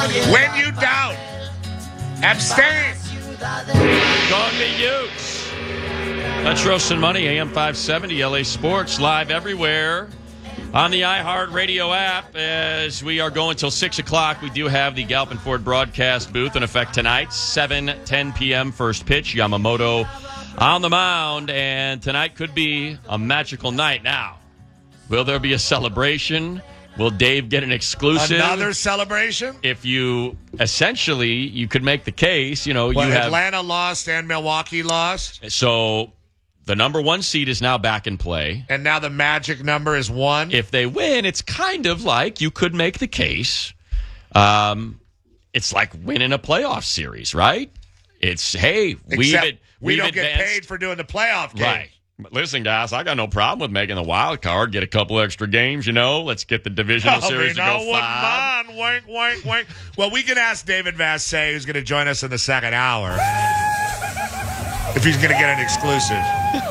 When you doubt, abstain. Gone to Utes. Petros and Money, AM 570, LA Sports, live everywhere on the iHeartRadio app. As we are going till 6 o'clock, we do have the Galpin Ford broadcast booth in effect tonight, 7:10 p.m. first pitch. Yamamoto on the mound, and tonight could be a magical night. Now, will there be a celebration? Will Dave get an exclusive? Another celebration? If you, essentially, you could make the case, you Well, have... Atlanta lost and Milwaukee lost. So the number one seed is now back in play. And now the magic number is 1. If they win, it's kind of like you could make the case. It's like winning a playoff series, right? It's, hey, Except we we've don't get advanced. paid for doing the playoff game. Right. Listen, guys, I got no problem with making the wild card, get a couple extra games, Let's get the divisional series to go 5. Wink, wink, wink. Well, we can ask David Vassay, who's going to join us in the second hour, if he's going to get an exclusive.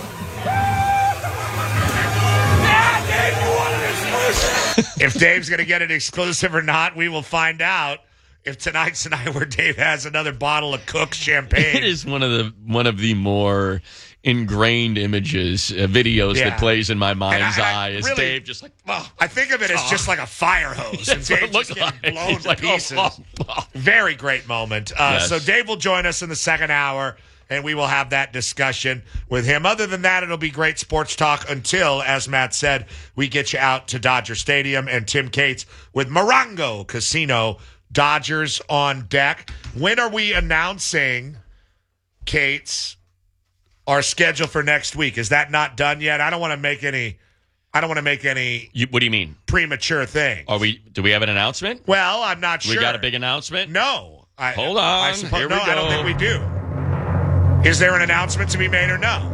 If Dave's going to get an exclusive or not, we will find out. If tonight's the night where Dave has another bottle of Cook's champagne. It is one of the more ingrained images, videos that plays in my mind's eye. Is really, Dave just like, oh. I think of it as just like a fire hose. And Dave just getting blown to pieces. Very great moment. Yes. So Dave will join us in the second hour, and we will have that discussion with him. Other than that, it'll be great sports talk until, as Matt said, we get you out to Dodger Stadium and Tim Cates with Morongo Casino. Dodgers on deck. When are we announcing, Cates, our schedule for next week? Is that not done yet? I don't want to make any. What do you mean? Premature thing. Do we have an announcement? Well, I'm not sure. We got a big announcement? No. Hold on. I suppose, Here we no, go. I don't think we do. Is there an announcement to be made or no?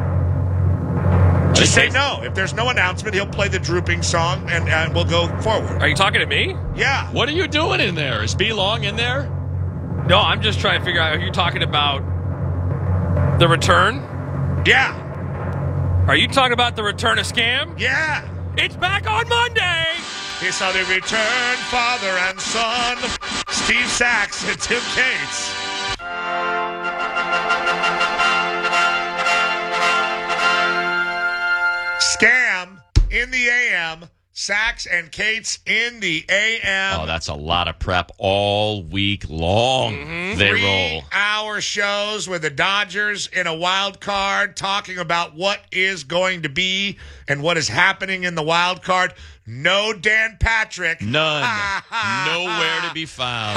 Just say no. If there's no announcement, he'll play the drooping song, and we'll go forward. Are you talking to me? Yeah. What are you doing in there? Is B. Long in there? No, I'm just trying to figure out, are you talking about the return? Yeah. Are you talking about the return of Scam? Yeah. It's back on Monday. It's how they return, father and son. Steve Sachs and Tim Cates. Scam in the AM, Sachs and Cates in the AM. Oh, that's a lot of prep all week long. Mm-hmm. They roll. 3-hour shows with the Dodgers in a wild card, talking about what is going to be and what is happening in the wild card. No Dan Patrick. None. Nowhere to be found.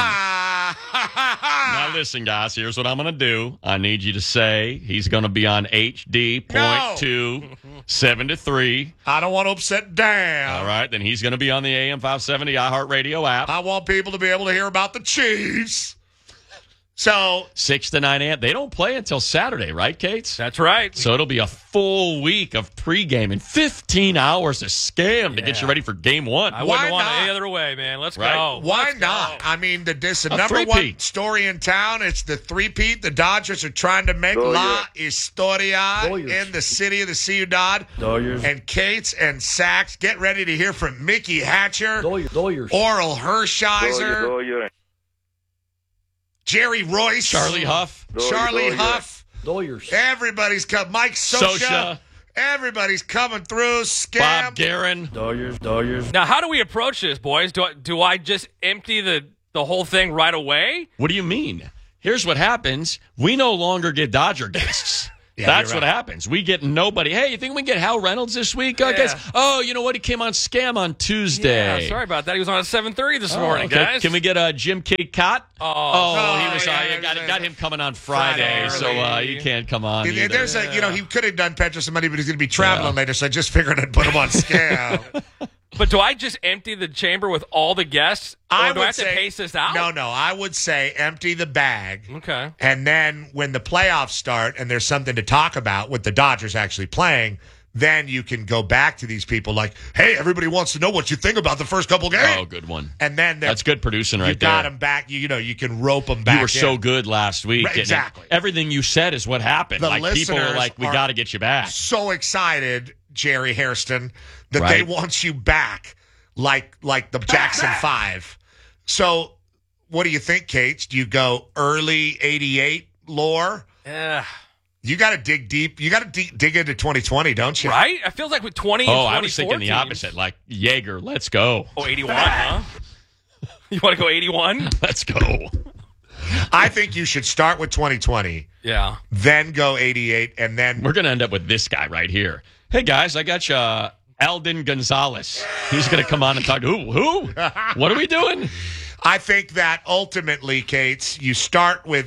Now listen, guys, here's what I'm going to do. I need you to say he's going to be on HD point 2, 7 to 3. I don't want to upset Dan. All right, then he's going to be on the AM 570 iHeartRadio app. I want people to be able to hear about the Chiefs. So 6 to 9 a.m. They don't play until Saturday, right, Cates? That's right. So it'll be a full week of pregame and 15 hours of Scam to get you ready for game 1. I wouldn't want it any other way, man. Let's go. Why Let's not? Go. I mean, this the A number three-peat. one story in town. It's the three-peat. The Dodgers are trying to make La Historia in the city of the Ciudad. Dodgers. And Cates and Sachs, get ready to hear from Mickey Hatcher, Dodgers. Oral Hershiser, Jerry Royce, Charlie Huff. Dodgers. Everybody's coming. Mike Scioscia. Everybody's coming through. Scam. Bob Guerin. Dodgers. Now, how do we approach this, boys? Do I just empty the whole thing right away? What do you mean? Here's what happens. We no longer get Dodger guests. Yeah, That's you're what right. happens. We get nobody. Hey, you think we can get Hal Reynolds this week? Guys? Oh, you know what? He came on Scam on Tuesday. Yeah, sorry about that. He was on at 7:30 this morning, Okay. guys. Can we get Jim Cott? He was. yeah, got him coming on Friday, so he can't come on. either. There's he could have done Petros and Money, but he's going to be traveling later, so I just figured I'd put him on Scam. But do I just empty the chamber with all the guests? Or do I have to pace this out? No. I would say empty the bag. Okay. And then when the playoffs start and there's something to talk about with the Dodgers actually playing, then you can go back to these people like, hey, everybody wants to know what you think about the first couple games. Oh, good one. And then that's good producing right there. You got them back. You can rope them back. You were so good last week. Exactly. Everything you said is what happened. The like people were like, we got to get you back. So excited, Jerry Hairston, that they want you back like the Jackson 5. So what do you think, Kate? Do you go early 88 lore? Yeah. You got to dig deep. You got to dig into 2020, don't you? Right? It feels like with 20 and 24 I was thinking the opposite. Like, Jaeger, let's go. Oh, 81, huh? You want to go 81? Let's go. I think you should start with 2020. Yeah. Then go 88, and then We're going to end up with this guy right here. Hey, guys, I got you Eldon Gonzalez. He's going to come on and talk. Who? What are we doing? I think that ultimately, Kate, you start with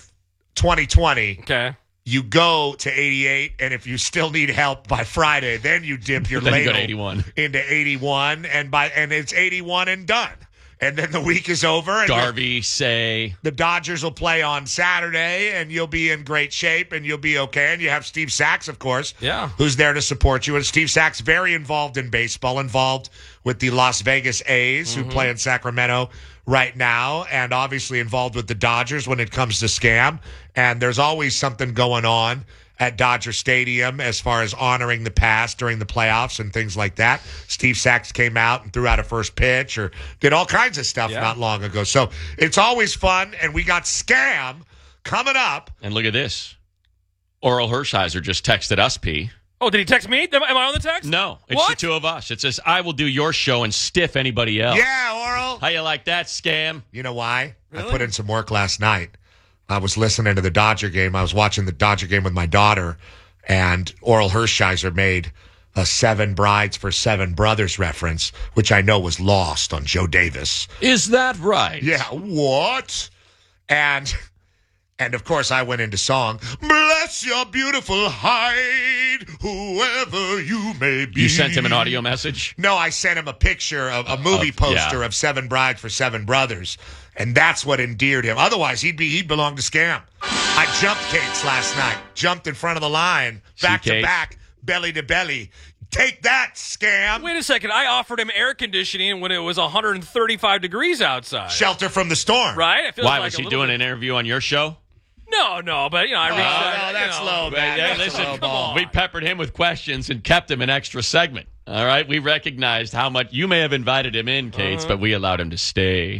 2020. Okay. You go to 88, and if you still need help by Friday, then you dip your Then you go ladle to 81. into 81, and it's 81 and done. And then the week is over. And Garvey, Say. the Dodgers will play on Saturday, and you'll be in great shape, and you'll be okay. And you have Steve Sachs, of course, who's there to support you. And Steve Sachs, very involved in baseball, involved with the Las Vegas A's, who play in Sacramento right now, and obviously involved with the Dodgers when it comes to Scam. And there's always something going on at Dodger Stadium as far as honoring the past during the playoffs and things like that. Steve Sachs came out and threw out a first pitch or did all kinds of stuff not long ago. So it's always fun, and we got Scam coming up. And look at this. Oral Hershiser just texted us, P. Oh, did he text me? Am I on the text? No, it's What? the two of us. It says, I will do your show and stiff anybody else. Yeah, Oral. How you like that, Scam? You know why? Really? I put in some work last night. I was listening to the Dodger game. I was watching the Dodger game with my daughter, and Oral Hershiser made a 7 Brides for 7 Brothers reference, which I know was lost on Joe Davis. Is that right? Yeah, what? And of course, I went into song. Bless your beautiful hide, whoever you may be. You sent him an audio message? No, I sent him a picture of a movie poster of 7 Brides for 7 Brothers, and that's what endeared him. Otherwise, he'd belong to Scam. I jumped Kate's last night, jumped in front of the line, back to back, belly to belly. Take that, Scam. Wait a second. I offered him air conditioning when it was 135 degrees outside. Shelter from the storm. Right? It feels Why, like was a he little doing bit- an interview on your show? No, but, I reached out. no, that's low, man. Yeah, That's listen, low ball. we peppered him with questions and kept him an extra segment. All right? We recognized how much you may have invited him in, Cates, but we allowed him to stay.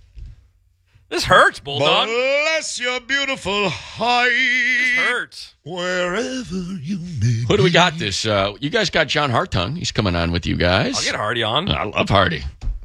This hurts, Bulldog. Bless your beautiful hide. This hurts. Wherever you may Who do we got this? You guys got John Hartung. He's coming on with you guys. I'll get Hardy on. I love Hardy.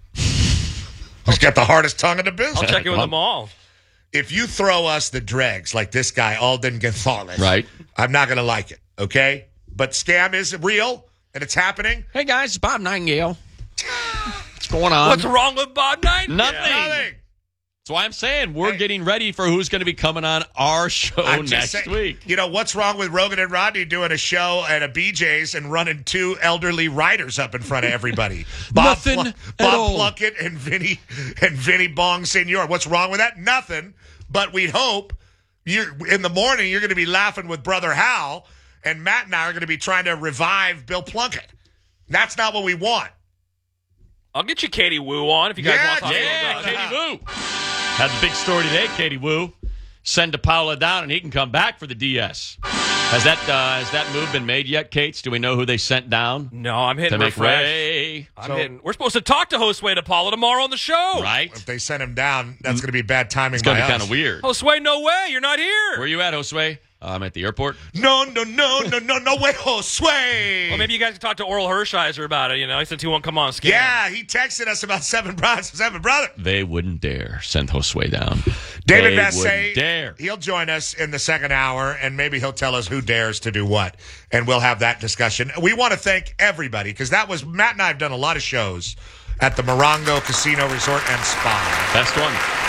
He's got the hardest tongue in the business. I'll check in with them all. If you throw us the dregs like this guy, Alden Gonzalez, Right. I'm not going to like it, okay? But Scam is real, and it's happening. Hey, guys, it's Bob Nightingale. What's going on? What's wrong with Bob Knight? Nothing. Nothing. That's why I'm saying we're getting ready for who's going to be coming on our show I'm just next saying, week. You know, what's wrong with Rogan and Rodney doing a show at a BJ's and running 2 elderly writers up in front of everybody? Nothing at all. Bob Plunkett and Vinny Bong Senior. What's wrong with that? Nothing. But we'd hope in the morning you're going to be laughing with Brother Hal, and Matt and I are going to be trying to revive Bill Plunkett. That's not what we want. I'll get you Katie Wu on if you guys want to talk Yeah, about it. Katie Wu. Had the big story today, Katie Wu. Send DePaula down, and he can come back for the DS. Has that move been made yet, Cates? Do we know who they sent down No, I'm to hitting make refresh. way? We're supposed to talk to Josue DePaula tomorrow on the show. Right? If they send him down, that's going to be bad timing It's going by to be us. kind of weird. Josue, no way. You're not here. Where are you at, Josue? I'm at the airport. No way, Josue. Well, maybe you guys can talk to Oral Hershiser about it. He said he won't come on Scam. Yeah, he texted us about 7 Brides for 7 Brothers. They wouldn't dare send Josue down. David They Bassett, wouldn't dare. he'll join us in the second hour, and maybe he'll tell us who dares to do what, and we'll have that discussion. We want to thank everybody, because Matt and I have done a lot of shows at the Morongo Casino Resort and Spa. Best one.